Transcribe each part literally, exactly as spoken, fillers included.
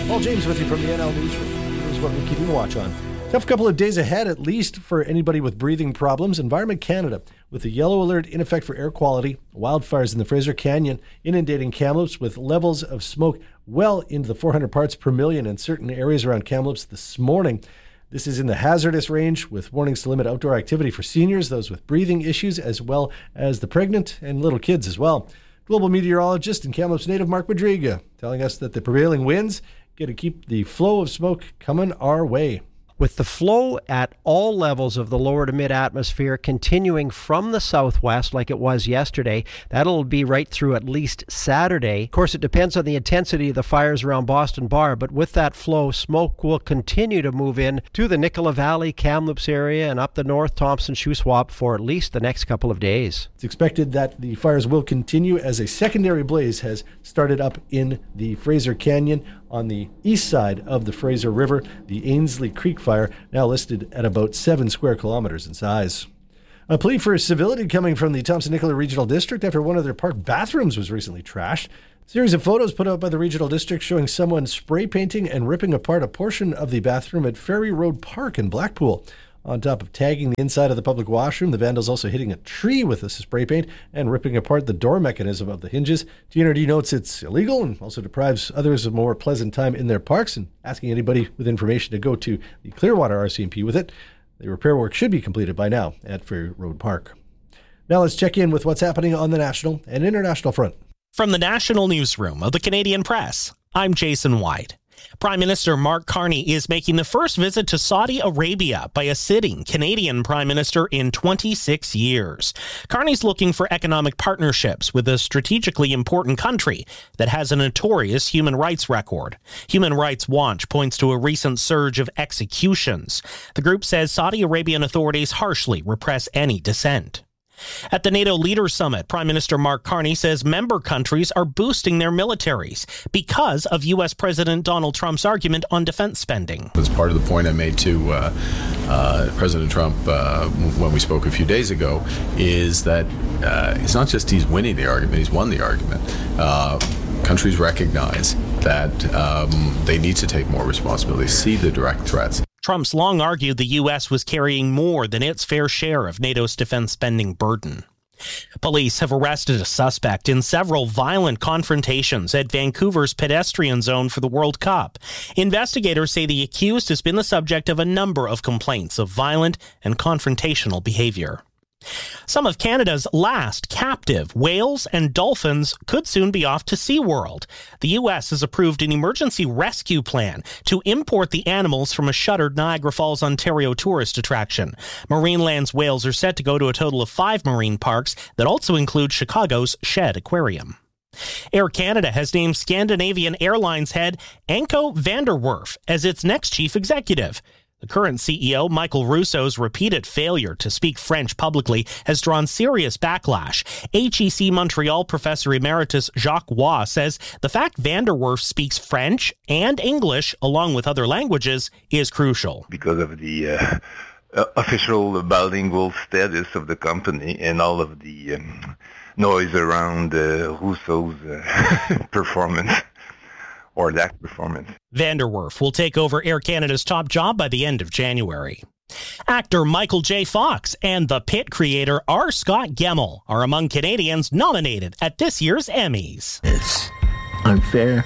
Paul James with you from the N L Newsroom. Here's what we're keeping watch on. Tough couple of days ahead, at least for anybody with breathing problems. Environment Canada, with a yellow alert in effect for air quality, wildfires in the Fraser Canyon inundating Kamloops with levels of smoke well into the four hundred parts per million in certain areas around Kamloops this morning. This is in the hazardous range, with warnings to limit outdoor activity for seniors, those with breathing issues, as well as the pregnant and little kids as well. Global meteorologist and Kamloops native Mark Madriga telling us that the prevailing winds get to keep the flow of smoke coming our way. With the flow at all levels of the lower to mid-atmosphere continuing from the southwest like it was yesterday, that'll be right through at least Saturday. Of course, it depends on the intensity of the fires around Boston Bar, but with that flow, smoke will continue to move in to the Nicola Valley, Kamloops area, and up the north Thompson Shuswap for at least the next couple of days. It's expected that the fires will continue as a secondary blaze has started up in the Fraser Canyon on the east side of the Fraser River. The Ainsley Creek fire now listed at about seven square kilometers in size. A plea for civility coming from the Thompson-Nicola Regional District after one of their park bathrooms was recently trashed. A series of photos put out by the Regional District showing someone spray painting and ripping apart a portion of the bathroom at Ferry Road Park in Blackpool. On top of tagging the inside of the public washroom, the vandals also hitting a tree with the spray paint and ripping apart the door mechanism of the hinges. T N R D notes it's illegal and also deprives others of more pleasant time in their parks, and asking anybody with information to go to the Clearwater R C M P with it. The repair work should be completed by now at Ferry Road Park. Now let's check in with what's happening on the national and international front. From the National Newsroom of the Canadian Press, I'm Jason White. Prime Minister Mark Carney is making the first visit to Saudi Arabia by a sitting Canadian Prime Minister in twenty-six years. Carney's looking for economic partnerships with a strategically important country that has a notorious human rights record. Human Rights Watch points to a recent surge of executions. The group says Saudi Arabian authorities harshly repress any dissent. At the NATO Leaders Summit, Prime Minister Mark Carney says member countries are boosting their militaries because of U S President Donald Trump's argument on defense spending. That's part of the point I made to uh, uh, President Trump uh, when we spoke a few days ago, is that uh, it's not just he's winning the argument, he's won the argument. Uh, countries recognize that um, they need to take more responsibility, see the direct threats. Trump's long argued the U S was carrying more than its fair share of NATO's defense spending burden. Police have arrested a suspect in several violent confrontations at Vancouver's pedestrian zone for the World Cup. Investigators say the accused has been the subject of a number of complaints of violent and confrontational behavior. Some of Canada's last captive whales and dolphins could soon be off to SeaWorld. The U S has approved an emergency rescue plan to import the animals from a shuttered Niagara Falls, Ontario tourist attraction. Marineland's whales are set to go to a total of five marine parks that also include Chicago's Shed Aquarium. Air Canada has named Scandinavian Airlines head Anko van der Werf as its next chief executive. The current C E O, Michael Russo's repeated failure to speak French publicly has drawn serious backlash. H E C Montreal professor emeritus Jacques Waugh says the fact van der Werf speaks French and English, along with other languages, is crucial. Because of the uh, official bilingual status of the company and all of the um, noise around uh, Russo's uh, performance. Or that performance. Van der Werf will take over Air Canada's top job by the end of January. Actor Michael J. Fox and The Pit creator R. Scott Gemmell are among Canadians nominated at this year's Emmys. It's unfair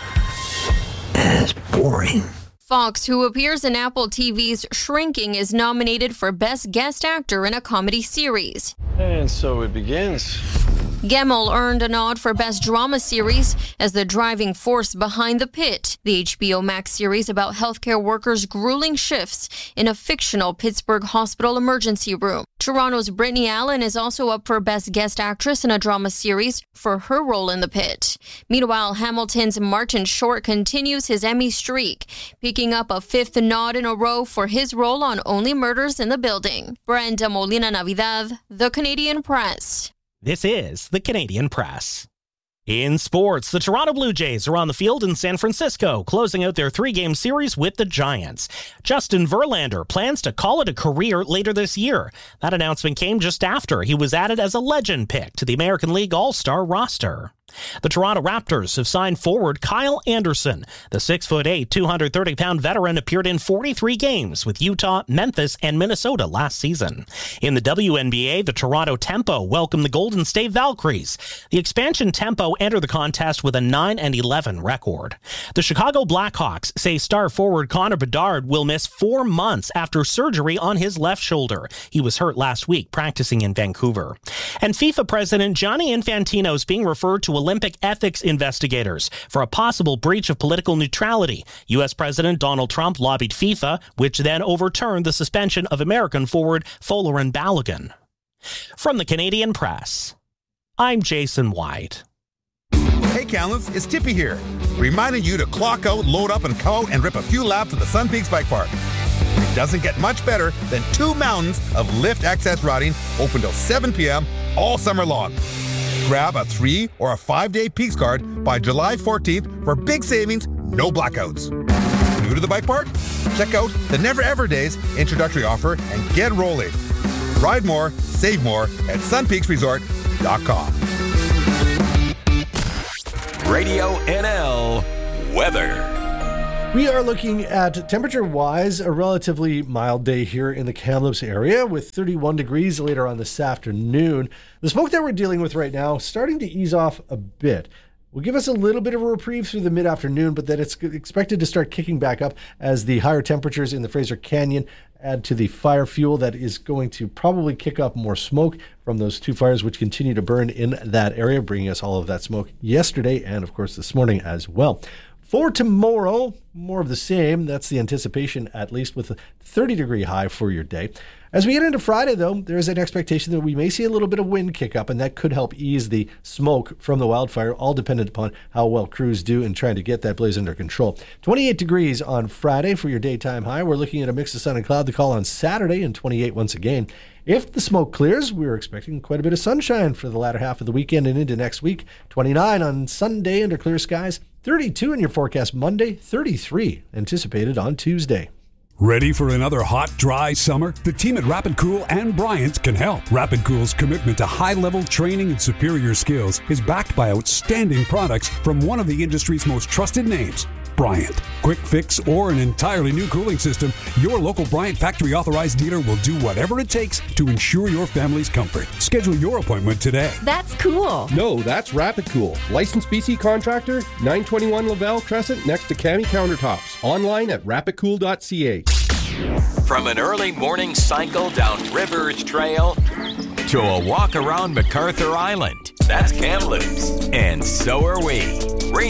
and it's boring. Fox, who appears in Apple T V's Shrinking, is nominated for Best Guest Actor in a Comedy Series. And so it begins. Gemmell earned a nod for Best Drama Series as the driving force behind The Pit, the H B O Max series about healthcare workers' grueling shifts in a fictional Pittsburgh hospital emergency room. Toronto's Brittany Allen is also up for Best Guest Actress in a Drama Series for her role in The Pit. Meanwhile, Hamilton's Martin Short continues his Emmy streak, picking up a fifth nod in a row for his role on Only Murders in the Building. Brenda Molina Navidad, The Canadian Press. This is the Canadian Press. In sports, the Toronto Blue Jays are on the field in San Francisco, closing out their three-game series with the Giants. Justin Verlander plans to call it a career later this year. That announcement came just after he was added as a legend pick to the American League All-Star roster. The Toronto Raptors have signed forward Kyle Anderson. The six foot eight, two hundred thirty pound veteran appeared in forty-three games with Utah, Memphis, and Minnesota last season. In the W N B A, the Toronto Tempo welcomed the Golden State Valkyries. The expansion Tempo entered the contest with a nine and eleven record. The Chicago Blackhawks say star forward Connor Bedard will miss four months after surgery on his left shoulder. He was hurt last week practicing in Vancouver. And FIFA President Gianni Infantino is being referred to Olympic ethics investigators for a possible breach of political neutrality. U S President Donald Trump lobbied FIFA, which then overturned the suspension of American forward Folarin Balogun. From the Canadian Press, I'm Jason White. Hey Kamloops, it's Tippy here, reminding you to clock out, load up, and come out and rip a few laps at the Sun Peaks Bike Park. It doesn't get much better than two mountains of lift access riding open till seven p.m. all summer long. Grab a three or a five-day Peaks card by July fourteenth for big savings, no blackouts. New to the bike park? Check out the Never Ever Days introductory offer and get rolling. Ride more, save more at sun peaks resort dot com. Radio N L weather. We are looking at temperature-wise a relatively mild day here in the Kamloops area with thirty-one degrees later on this afternoon. The smoke that we're dealing with right now starting to ease off a bit. Will give us a little bit of a reprieve through the mid-afternoon, but then it's expected to start kicking back up as the higher temperatures in the Fraser Canyon add to the fire fuel that is going to probably kick up more smoke from those two fires which continue to burn in that area, bringing us all of that smoke yesterday and, of course, this morning as well. For tomorrow, more of the same. That's the anticipation, at least, with a thirty-degree high for your day. As we get into Friday, though, there is an expectation that we may see a little bit of wind kick up, and that could help ease the smoke from the wildfire, all dependent upon how well crews do in trying to get that blaze under control. twenty-eight degrees on Friday for your daytime high. We're looking at a mix of sun and cloud to call on Saturday, and twenty-eight once again. If the smoke clears, we're expecting quite a bit of sunshine for the latter half of the weekend and into next week. twenty-nine on Sunday under clear skies. thirty-two in your forecast Monday. thirty-three anticipated on Tuesday. Ready for another hot, dry summer? The team at Rapid Cool and Bryant can help. Rapid Cool's commitment to high-level training and superior skills is backed by outstanding products from one of the industry's most trusted names, Bryant. Quick fix or an entirely new cooling system, your local Bryant factory authorized dealer will do whatever it takes to ensure your family's comfort. Schedule your appointment today. That's cool. No, that's Rapid Cool. Licensed B C contractor, nine twenty-one Lavelle Crescent next to Cami Countertops. Online at rapid cool dot c a. From an early morning cycle down Rivers Trail to a walk around MacArthur Island, that's Kamloops, and so are we.